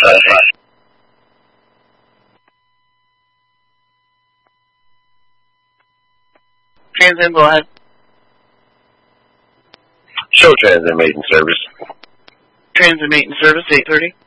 Transit, go ahead. Show transit maintenance service. Transit maintenance service, 830.